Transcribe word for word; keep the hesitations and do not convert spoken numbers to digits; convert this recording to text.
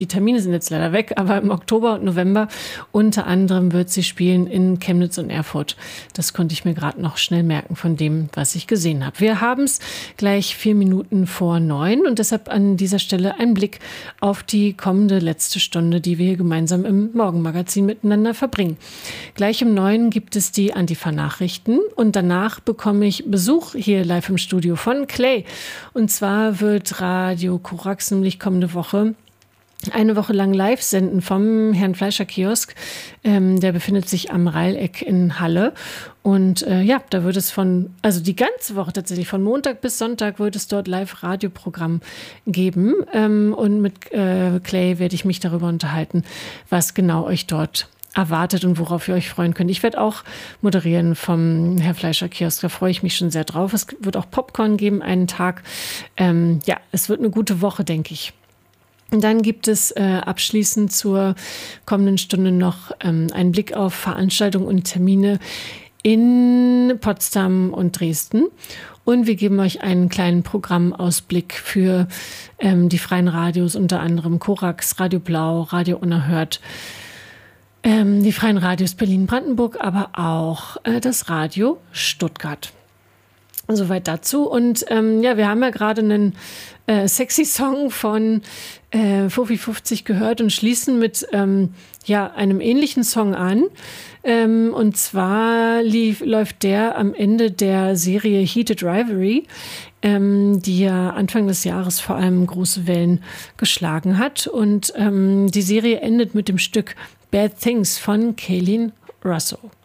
Die Termine sind jetzt leider weg, aber im Oktober und November unter anderem wird sie spielen in Chemnitz und Erfurt. Das konnte ich mir gerade noch schnell merken von dem, was ich gesehen habe. Wir haben es gleich vier Minuten vor neun und deshalb an dieser Stelle ein Blick auf die kommende letzte Stunde, die wir hier gemeinsam im Morgenmagazin miteinander verbringen. Gleich um neun gibt es die Antifa-Nachrichten und danach bekomme ich Besuch hier live im Studio von Clay. Und zwar wird Radio Korax nämlich kommende Woche eine Woche lang live senden vom Herrn Fleischer Kiosk. Ähm, der befindet sich am Reileck in Halle. Und äh, ja, da wird es von, also die ganze Woche tatsächlich, von Montag bis Sonntag wird es dort Live-Radioprogramm geben. Ähm, und mit äh, Clay werde ich mich darüber unterhalten, was genau euch dort erwartet und worauf ihr euch freuen könnt. Ich werde auch moderieren vom Herr Fleischer Kiosk. Da freue ich mich schon sehr drauf. Es wird auch Popcorn geben, einen Tag. Ähm, ja, es wird eine gute Woche, denke ich. Und dann gibt es äh, abschließend zur kommenden Stunde noch ähm, einen Blick auf Veranstaltungen und Termine in Potsdam und Dresden. Und wir geben euch einen kleinen Programmausblick für ähm, die freien Radios, unter anderem Korax, Radio Blau, Radio Unerhört, ähm, die freien Radios Berlin-Brandenburg, aber auch äh, das Radio Stuttgart. Soweit dazu. Und ähm, ja, wir haben ja gerade einen äh, sexy Song von äh, Fuffi fünfzig gehört und schließen mit ähm, ja, einem ähnlichen Song an. Ähm, und zwar lief, läuft der am Ende der Serie Heated Rivalry, ähm, die ja Anfang des Jahres vor allem große Wellen geschlagen hat. Und ähm, die Serie endet mit dem Stück Bad Things von Kaylin Russo.